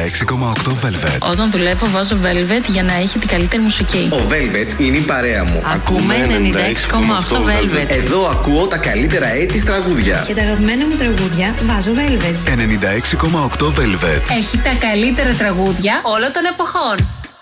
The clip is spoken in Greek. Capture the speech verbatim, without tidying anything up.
έξι κόμμα οκτώ Velvet. Όταν δουλεύω βάζω Velvet για να έχει την καλύτερη μουσική. Ο Velvet είναι η παρέα μου. Ακούμε ενενήντα έξι κόμμα οκτώ Velvet. Εδώ ακούω τα καλύτερα έτη τραγούδια. Και τα αγαπημένα μου τραγούδια βάζω Velvet. ενενήντα έξι κόμμα οκτώ Velvet. Έχει τα καλύτερα τραγούδια όλων των εποχών.